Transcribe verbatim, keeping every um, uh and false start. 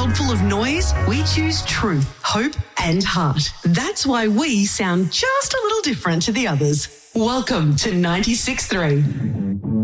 world full of noise, we choose truth, hope, and heart. That's why we sound just a little different to the others. Welcome to ninety-six point three.